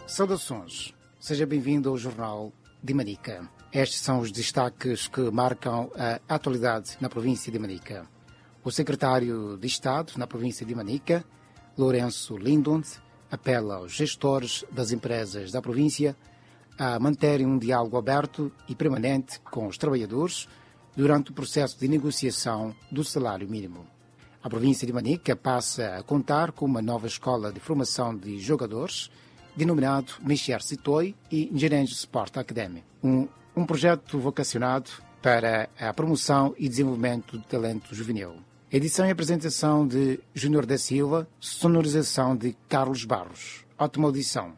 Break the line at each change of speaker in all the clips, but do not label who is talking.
Saudações, seja bem-vindo ao Jornal de Manica. Estes são os destaques que marcam a atualidade na província de Manica. O secretário de Estado na província de Manica, Lourenço Lindund, apela aos gestores das empresas da província a manterem um diálogo aberto e permanente com os trabalhadores durante o processo de negociação do salário mínimo. A província de Manica passa a contar com uma nova escola de formação de jogadores, denominado Michel Sitoi e Engenheiros Sport Academy, um projeto vocacionado para a promoção e desenvolvimento do talento juvenil. Edição e apresentação de Júnior da Silva, sonorização de Carlos Barros. Ótima audição.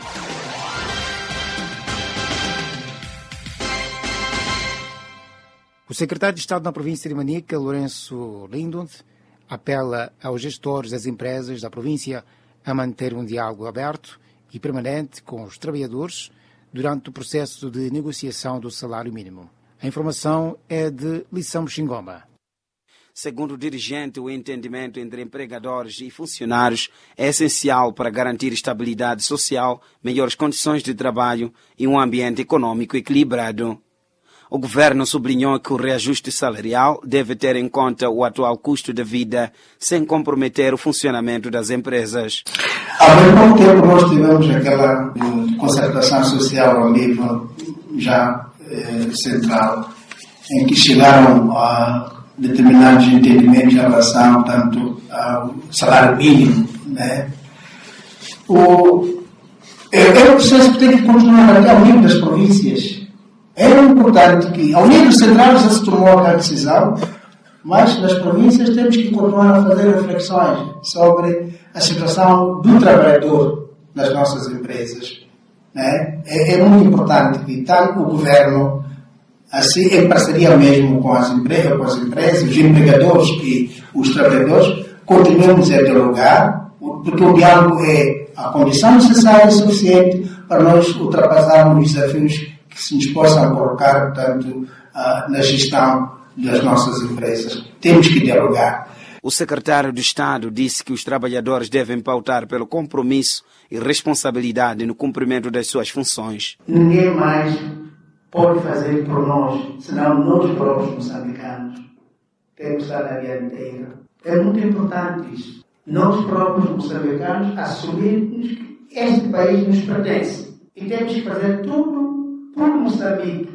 O secretário de Estado na província de Manica, Lourenço Lindund, apela aos gestores das empresas da província a manter um diálogo aberto e permanente com os trabalhadores durante o processo de negociação do salário mínimo. A informação é de Lição Xingoma.
Segundo o dirigente, o entendimento entre empregadores e funcionários é essencial para garantir estabilidade social, melhores condições de trabalho e um ambiente econômico equilibrado. O governo sublinhou que o reajuste salarial deve ter em conta o atual custo de vida, sem comprometer o funcionamento das empresas.
Há bem pouco tempo nós tivemos aquela concertação social ao nível já central, em que chegaram a determinados entendimentos em relação tanto ao salário mínimo, né? É um processo que tem que continuar até ao nível das províncias. É importante que, ao nível central, já se tomou a decisão, mas nas províncias temos que continuar a fazer reflexões sobre a situação do trabalhador nas nossas empresas. Né? É muito importante que tanto o governo, assim, em parceria mesmo com as empresas, os empregadores e os trabalhadores, continuemos a dialogar, porque o diálogo é a condição necessária e suficiente para nós ultrapassarmos os desafios que se nos possam colocar, portanto, na gestão das nossas empresas. Temos que dialogar.
O secretário de Estado disse que os trabalhadores devem pautar pelo compromisso e responsabilidade no cumprimento das suas funções.
Ninguém mais pode fazer por nós, senão nós próprios moçambicanos. Temos que estar na dianteira. É muito importante isso. Nós próprios moçambicanos assumirmos que este país nos pertence. E temos que fazer tudo por Moçambique,